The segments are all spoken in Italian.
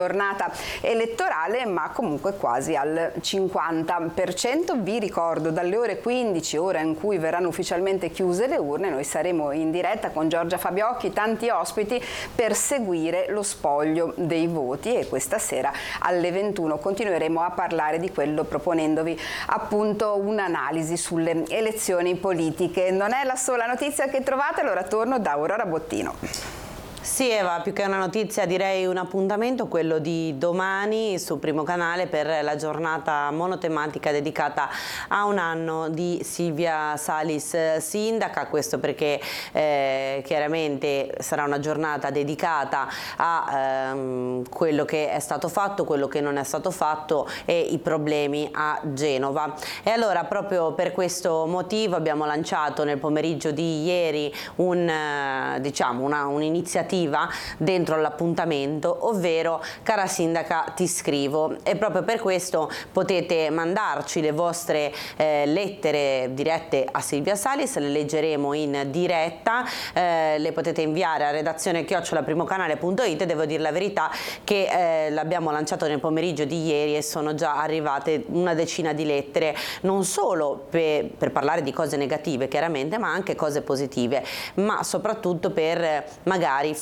Giornata elettorale, ma comunque quasi al 50%. Vi ricordo, dalle ore 15, ora in cui verranno ufficialmente chiuse le urne, noi saremo in diretta con Giorgia Fabiocchi, tanti ospiti, per seguire lo spoglio dei voti, e questa sera alle 21 continueremo a parlare di quello, proponendovi appunto un'analisi sulle elezioni politiche. Non è la sola notizia che trovate, allora torno da Aurora Bottino. Sì, Eva, più che una notizia direi un appuntamento, quello di domani su Primo Canale per la giornata monotematica dedicata a un anno di Silvia Salis sindaca. Questo perché chiaramente sarà una giornata dedicata a quello che è stato fatto, quello che non è stato fatto e i problemi a Genova. E allora proprio per questo motivo abbiamo lanciato nel pomeriggio di ieri un'iniziativa dentro l'appuntamento, ovvero Cara Sindaca ti scrivo, e proprio per questo potete mandarci le vostre lettere dirette a Silvia Salis, le leggeremo in diretta, le potete inviare a redazione@primocanale.it. Devo dire la verità che l'abbiamo lanciato nel pomeriggio di ieri e sono già arrivate una decina di lettere, non solo per parlare di cose negative chiaramente, ma anche cose positive, ma soprattutto per magari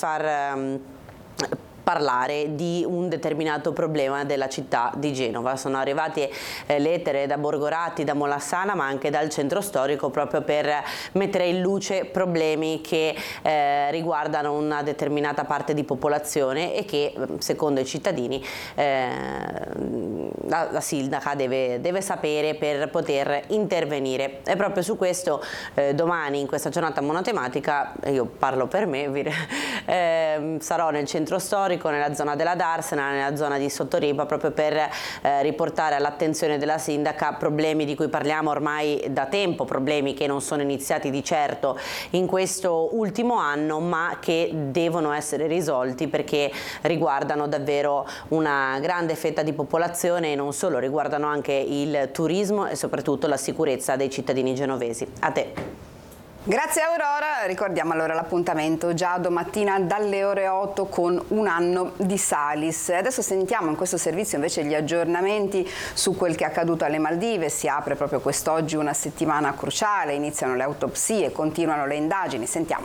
parlare di un determinato problema della città di Genova. Sono arrivate lettere da Borgoratti, da Molassana, ma anche dal centro storico, proprio per mettere in luce problemi che riguardano una determinata parte di popolazione e che secondo i cittadini la sindaca deve sapere per poter intervenire. E proprio su questo domani, in questa giornata monotematica, io parlo per me, sarò nel centro storico, nella zona della Darsena, nella zona di Sottoripa, proprio per riportare all'attenzione della sindaca problemi di cui parliamo ormai da tempo, problemi che non sono iniziati di certo in questo ultimo anno, ma che devono essere risolti perché riguardano davvero una grande fetta di popolazione, e non solo, riguardano anche il turismo e soprattutto la sicurezza dei cittadini genovesi. A te. Grazie Aurora, ricordiamo allora l'appuntamento già domattina dalle ore 8 con un anno di Salis. Adesso sentiamo in questo servizio invece gli aggiornamenti su quel che è accaduto alle Maldive. Si apre proprio quest'oggi una settimana cruciale, iniziano le autopsie, continuano le indagini, sentiamo.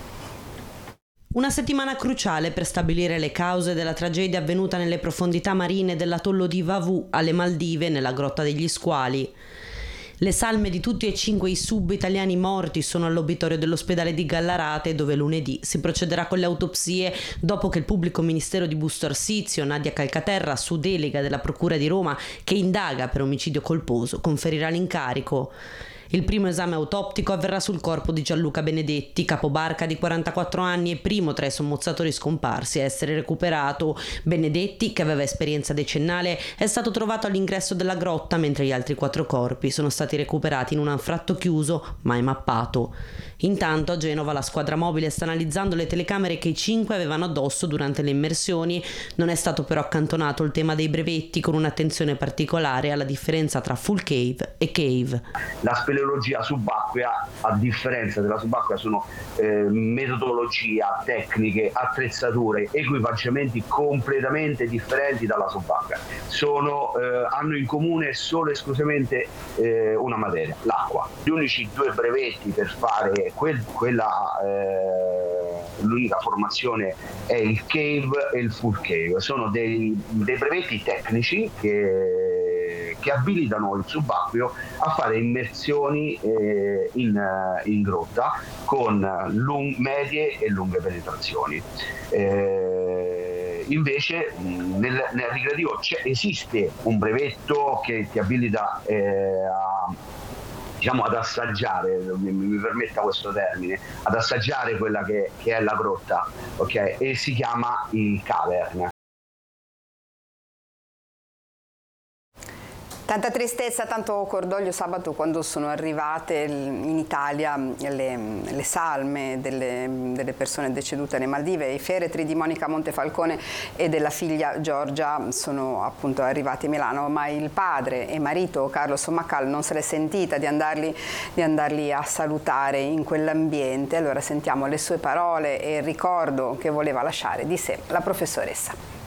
Una settimana cruciale per stabilire le cause della tragedia avvenuta nelle profondità marine dell'atollo di Vavu alle Maldive, nella Grotta degli Squali. Le salme di tutti e 5 i sub italiani morti sono all'obitorio dell'ospedale di Gallarate, dove lunedì si procederà con le autopsie dopo che il pubblico ministero di Busto Arsizio, Nadia Calcaterra, su delega della Procura di Roma, che indaga per omicidio colposo, conferirà l'incarico. Il primo esame autoptico avverrà sul corpo di Gianluca Benedetti, capobarca di 44 anni e primo tra i sommozzatori scomparsi a essere recuperato. Benedetti, che aveva esperienza decennale, è stato trovato all'ingresso della grotta, mentre gli altri 4 corpi sono stati recuperati in un anfratto chiuso, mai mappato. Intanto a Genova la squadra mobile sta analizzando le telecamere che i 5 avevano addosso durante le immersioni. Non è stato però accantonato il tema dei brevetti, con un'attenzione particolare alla differenza tra full cave e cave. La speleologia subacquea, a differenza della subacquea, sono metodologia, tecniche, attrezzature, equipaggiamenti completamente differenti dalla subacquea. Hanno in comune solo e esclusivamente una materia, l'acqua. Gli unici 2 brevetti per fare l'unica formazione è il cave e il full cave. Sono dei brevetti tecnici che abilitano il subacqueo a fare immersioni in grotta con medie e lunghe penetrazioni. Invece nel ricreativo esiste un brevetto che ti abilita ad assaggiare, mi permetta questo termine, ad assaggiare quella che è la grotta, ok? E si chiama il cavern. Tanta tristezza, tanto cordoglio sabato quando sono arrivate in Italia le salme delle persone decedute alle Maldive. I feretri di Monica Montefalcone e della figlia Giorgia sono appunto arrivati a Milano, ma il padre e marito Carlo Sommacal non se l'è sentita di andarli a salutare in quell'ambiente. Allora sentiamo le sue parole e il ricordo che voleva lasciare di sé la professoressa.